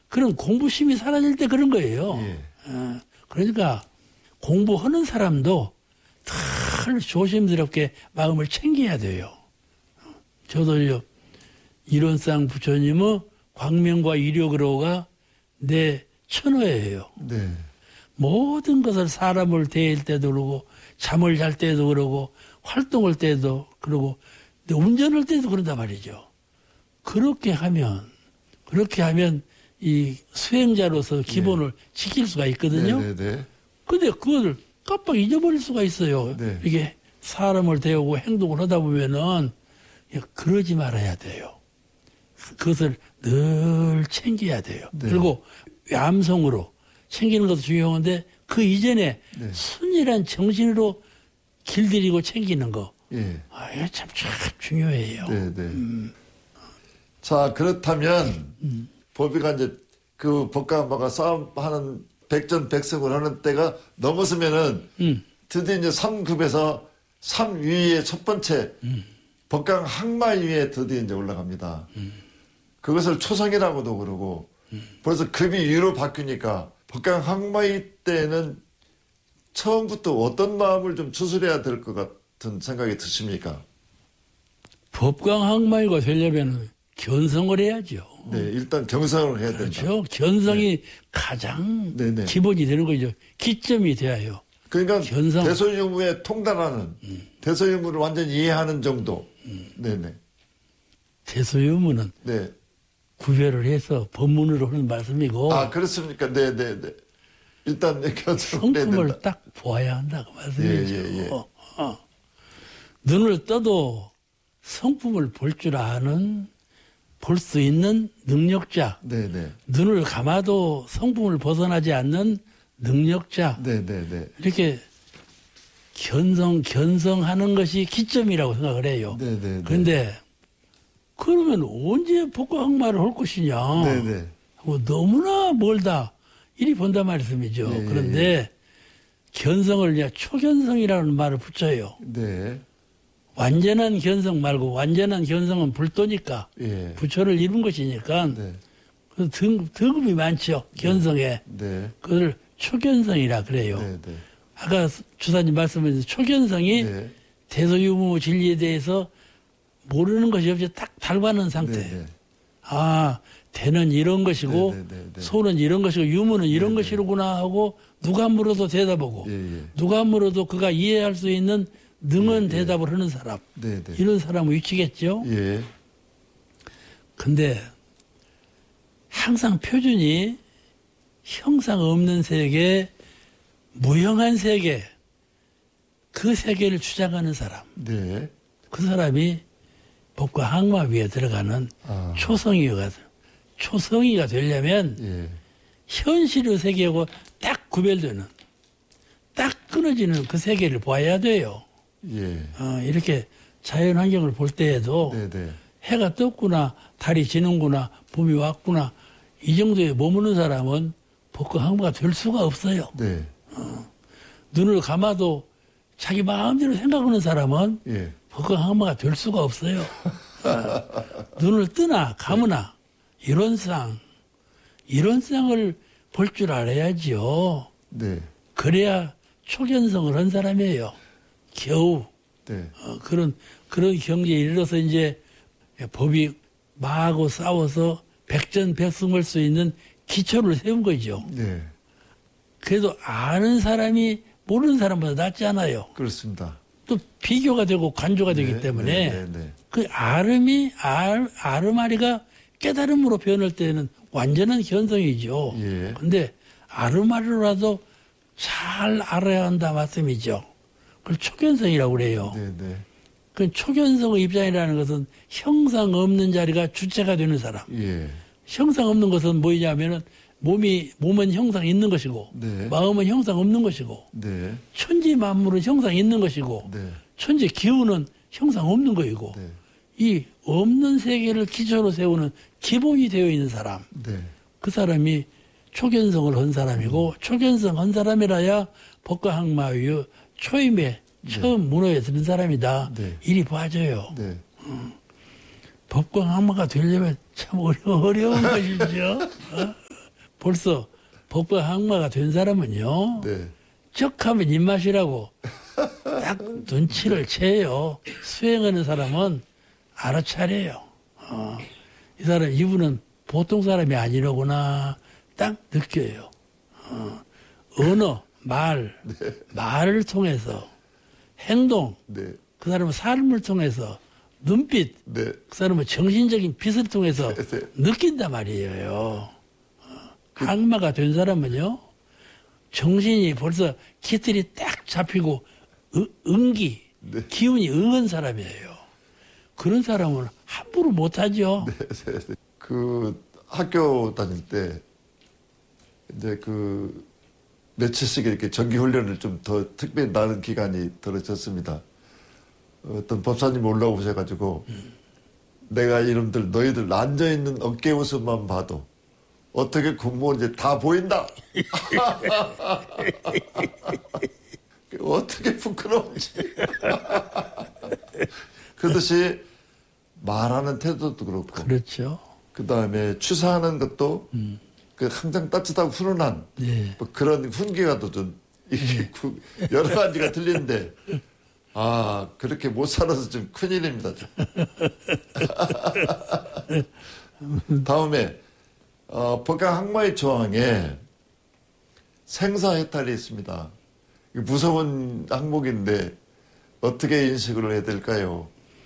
그런 공부심이 사라질 때 그런 거예요. 예. 그러니까 공부하는 사람도 늘 조심스럽게 마음을 챙겨야 돼요. 저도요, 이론상 부처님은 광명과 이력으로가 내 천호예요. 네. 모든 것을 사람을 대할 때도 그러고 잠을 잘 때도 그러고 활동할 때도 그러고 운전할 때도 그런단 말이죠. 그렇게 하면 이 수행자로서 기본을 지킬 수가 있거든요. 네네네. 근데 그걸 깜빡 잊어버릴 수가 있어요. 네. 이게 사람을 대하고 행동을 하다 보면은 그러지 말아야 돼요. 그것을 늘 챙겨야 돼요. 네. 그리고 암성으로 챙기는 것도 중요한데 그 이전에 네. 순일한 정신으로 길들이고 챙기는 거. 예. 이거 참 중요해요. 네네. 자, 그렇다면 법위가 이제 그 법가마가 싸움하는 백전백승을 하는 때가 넘었으면은 드디어 이제 3급에서 3위의 첫 번째 법강 항마위에 드디어 이제 올라갑니다. 그것을 초성이라고도 그러고 벌써 급이 위로 바뀌니까 법강 항마위 때는 처음부터 어떤 마음을 좀 추스려야 될 것 같은 생각이 드십니까? 법강 항마위가 되려면 견성을 해야죠. 네, 일단 경성을 해야 된다. 그렇죠. 견성이 가장 네네. 기본이 되는 거죠. 기점이 돼야 해요. 그러니까 견성. 대소유무에 통달하는 대소유무를 완전히 이해하는 정도. 네네. 대소유무는 네. 구별을 해서 법문으로 하는 말씀이고 아, 그렇습니까? 네네네. 일단 견성을 해야 성품을 된다. 딱 보아야 한다고 말씀이죠. 예. 눈을 떠도 성품을 볼 줄 아는 볼 수 있는 능력자. 네네. 눈을 감아도 성품을 벗어나지 않는 능력자. 네네네. 이렇게 견성하는 것이 기점이라고 생각을 해요. 네네네. 그런데 그러면 언제 법과학마를 할 것이냐. 네네. 하고 너무나 멀다. 이리 본단 말씀이죠. 예, 그런데 견성을 이제 초견성이라는 말을 붙여요. 네. 완전한 견성 말고 완전한 견성은 불도니까 예. 부처를 이룬 것이니까 네. 그 등급이 많죠. 견성에. 네. 그걸 초견성이라 그래요. 네네. 아까 주사님 말씀하신 초견성이 네. 대소유무 진리에 대해서 모르는 것이 없이 딱 달받는 상태. 네네. 아, 대는 이런 것이고 네네네네. 소는 이런 것이고 유무는 이런 네네. 것이로구나 하고 누가 물어도 대답하고 예. 누가 물어도 그가 이해할 수 있는 능은 대답을 하는 사람. 네네. 이런 사람은 위치겠죠. 예. 근데 항상 표준이 형상 없는 세계, 무형한 세계, 그 세계를 주장하는 사람. 네. 그 사람이 법과 항마 위에 들어가는 아. 초성이가 되려면 예. 현실의 세계하고 딱 구별되는, 딱 끊어지는 그 세계를 봐야 돼요. 예. 이렇게 자연 환경을 볼 때에도 네네. 해가 떴구나, 달이 지는구나, 봄이 왔구나, 이 정도에 머무는 사람은 법과 항마가 될 수가 없어요. 네. 눈을 감아도 자기 마음대로 생각하는 사람은 예. 법과 항마가 될 수가 없어요. 눈을 뜨나 감으나 이론상을 볼 줄 알아야지요. 네. 그래야 초견성을 한 사람이에요. 겨우 네. 그런 경지에 이르러서 이제 법이 마하고 싸워서 백전백승할 수 있는 기초를 세운 거죠. 네. 그래도 아는 사람이 모르는 사람보다 낫지 않아요. 그렇습니다. 또 비교가 되고 간조가 되기 네, 때문에 네, 네, 네. 그 아르마리가 깨달음으로 변할 때는 완전한 견성이죠. 예. 근데 아르마리로라도 잘 알아야 한다 말씀이죠. 그걸 초견성이라고 그래요. 네, 네. 그 초견성의 입장이라는 것은 형상 없는 자리가 주체가 되는 사람. 예. 형상 없는 것은 뭐냐면은 몸은 형상 있는 것이고 네. 마음은 형상 없는 것이고 네. 천지 만물은 형상 있는 것이고 네. 천지 기운은 형상 없는 것이고 네. 이 없는 세계를 기초로 세우는 기본이 되어 있는 사람, 네. 그 사람이 초견성을 한 사람이고 초견성 한 사람이라야 법과 항마의 초임에 처음 문호에 드는 사람이다. 네. 이리 봐줘요. 네. 법과 항마가 되려면 참 어려운 것이죠. 벌써 법과 항마가 된 사람은요. 네. 쩍하면 입맛이라고 딱 눈치를 채요. 수행하는 사람은 알아차려요. 이 사람, 이분은 보통 사람이 아니로구나 딱 느껴요. 언어, 말을 통해서 행동, 네. 그 사람은 삶을 통해서 눈빛, 네. 그 사람은 정신적인 빛을 통해서 네. 느낀단 말이에요. 항마가 된 사람은요, 정신이 벌써 기틀이 딱 잡히고 응기, 네. 기운이 응한 사람이에요. 그런 사람은 함부로 못하죠. 네. 그 학교 다닐 때 이제 그 며칠씩 이렇게 정기 훈련을 좀 더 특별히 나는 기간이 들어졌습니다. 어떤 법사님 올라오셔가지고 내가 이놈들 너희들 앉아 있는 어깨 웃음만 봐도 어떻게 공무원인지 다 보인다. 어떻게 부끄러운지. 그렇듯이 말하는 태도도 그렇고. 그렇죠. 그 다음에 취사하는 것도 그 항상 따뜻하고 훈훈한 네. 뭐 그런 훈계가 또 좀 여러 가지가 들리는데 그렇게 못 살아서 좀 큰일입니다. 좀. 다음에 법강 항마의 조항에 생사해탈이 있습니다. 무서운 항목인데 어떻게 인식을 해야 될까요?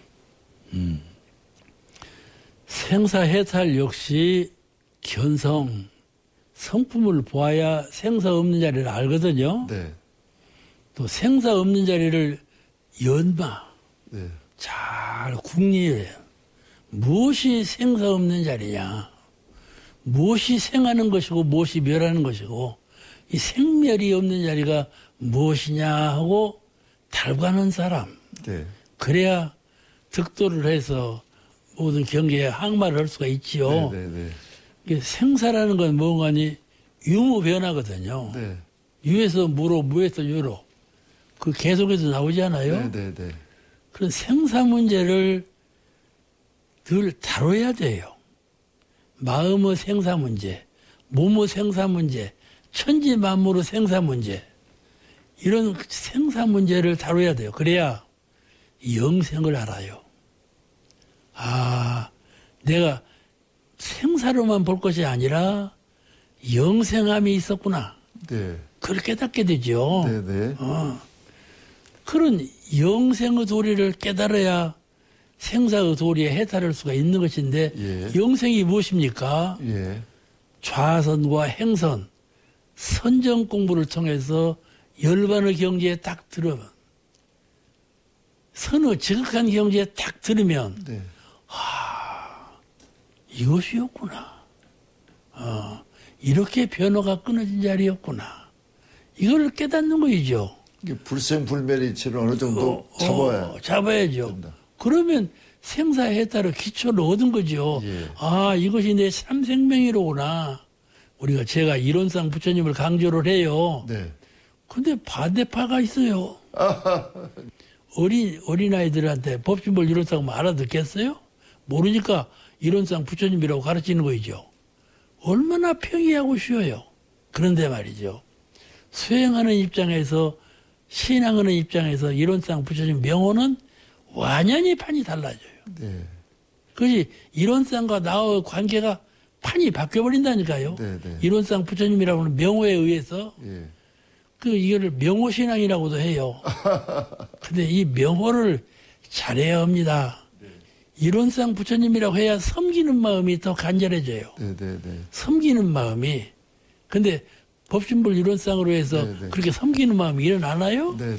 생사해탈 역시 견성, 성품을 보아야 생사 없는 자리를 알거든요. 네. 또 생사 없는 자리를 연마, 네. 잘 궁리해요. 무엇이 생사 없는 자리냐? 무엇이 생하는 것이고 무엇이 멸하는 것이고 이 생멸이 없는 자리가 무엇이냐 하고 달관한 사람. 네. 그래야 득도를 해서 모든 경계에 항마를 할 수가 있지요. 네. 네. 이게 생사라는 건 뭐가니 유무 변화거든요. 네. 유에서 무로, 무에서 유로. 그 계속해서 나오잖아요. 네. 네. 그런 생사 문제를 늘 다뤄야 돼요. 마음의 생사 문제, 몸의 생사 문제, 천지 만물의 생사 문제. 이런 생사 문제를 다뤄야 돼요. 그래야 영생을 알아요. 내가 생사로만 볼 것이 아니라 영생함이 있었구나. 네. 그걸 깨닫게 되죠. 네. 그런 영생의 도리를 깨달아야 생사의 도리에 해탈할 수가 있는 것인데 예. 영생이 무엇입니까? 예. 좌선과 행선, 선정 공부를 통해서 열반의 경지에 딱 들으면 선의 지극한 경지에 딱 들으면 네. 이것이었구나. 이렇게 변화가 끊어진 자리였구나. 이걸 깨닫는 거이죠. 이게 불생불멸이치를 어느 정도 잡아야죠. 된다. 그러면 생사해탈의 기초를 얻은 거죠. 예. 이것이 내 참생명이로구나. 제가 이론상 부처님을 강조를 해요. 네. 근데 반대파가 있어요. 어린아이들한테 법신볼 이론상 뭐 알아듣겠어요? 모르니까 이론상 부처님이라고 가르치는 거이죠. 얼마나 평이하고 쉬워요. 그런데 말이죠. 수행하는 입장에서 신앙하는 입장에서 이론상 부처님 명호는 완전히 판이 달라져요. 네. 그것이 이론상과 나의 관계가 판이 바뀌어버린다니까요. 네. 이론상 부처님이라고 하는 명호에 의해서 예. 이거를 명호신앙이라고도 해요. 근데 이 명호를 잘해야 합니다. 이론상 부처님이라고 해야 섬기는 마음이 더 간절해져요. 네. 섬기는 마음이. 근데 법신불 이론상으로 해서 그렇게 섬기는 마음이 일어나나요? 네.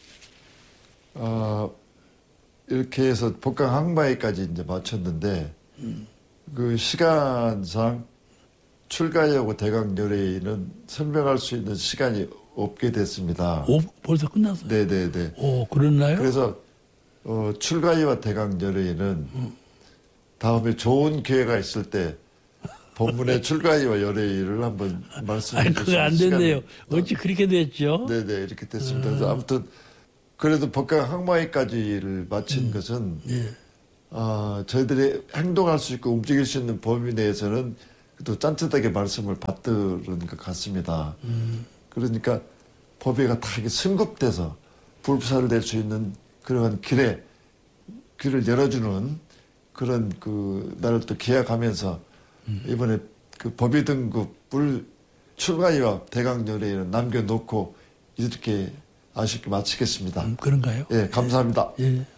이렇게 해서 법강 항마에까지 이제 마쳤는데 그 시간상 출가하고 대강열애는 설명할 수 있는 시간이 없게 됐습니다. 벌써 끝났어요? 네. 그렇나요? 그래서 출가희와 대강열애는 다음에 좋은 기회가 있을 때 본문의 출가희와 열애를 한번 말씀해 주시면 그거 안 됐네요. 어찌 그렇게 됐죠? 네, 이렇게 됐습니다. 그래서 아무튼 그래도 법강 항마회까지를 마친 것은 저희들이 행동할 수 있고 움직일 수 있는 범위 내에서는 또 짠짠하게 말씀을 받들은 것 같습니다. 그러니까 법회가 다 이게 승급돼서 불사를 낼 수 있는 그러한 길을 열어주는 그런 그 날을 또 기약하면서 이번에 그 법의 등급을 출가위와 대강렬에 남겨놓고 이렇게 아쉽게 마치겠습니다. 그런가요? 예, 감사합니다. 예.